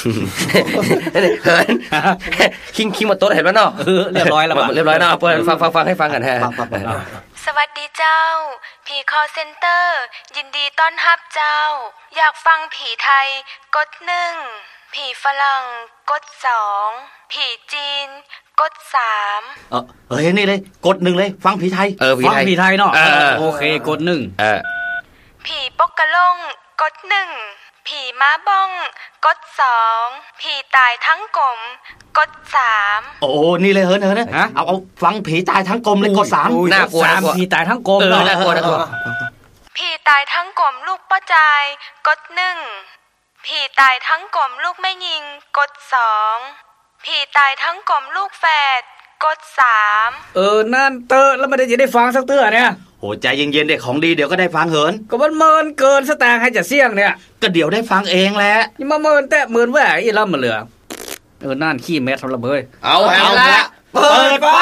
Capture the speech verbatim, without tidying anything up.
เหินคิงคิงมาโต๊ะเห็นแล้วเนาะเรียบร้อยแล้วเรียบร้อยเนาะเปิดฟังฟังให้ฟังกันฮะสวัสดีเจ้าผีคอเซ็นเตอร์ยินดีต้อนรับเจ้าอยากฟังผีไทยกดหนึ่งผีฝรั่งกดสองผีจีนกดสามเออเฮ้ยนี่เลยกดหนึ่งเลยฟังผีไทยเออฟังผีไทยเนาะโอเคกดหนึ่งเออผีปกกะล่งกดหนึ่งผีม้าบ้องกดสองผีตายทั้งกลมกดสามโอ้นี่เลยเฮิร์นเฮิร์นนะเอาเอาฟังผีตายทั้งกลมเลยกดสามน่ากลัวสามผีตายทั้งกลมเนาะน่ากลัวน่ากลัวผีตายทั้งกลมลูกป้าจายกดหนึ่งผีตายทั้งกลมลูกไม่ยิงกดสองผีตายทั้งกลมลูกแฝดกดสามเออนั่นเตอแล้วไม่ได้จะได้ฟังสักเตื้อเนี่ยโหใจเย็นๆเด็กของดีเดี๋ยวก็ได้ฟังเหินก็มันเมินเกินสตางค์ให้จะเสี่ยงเนี่ยก็เดี๋ยวได้ฟังเองแหละนี่มาเมินแต่เมินแหวอีล่ำมาเหลือเออนั่นขี้เม็ดทำละเบยเอาเอาละเปิดไฟ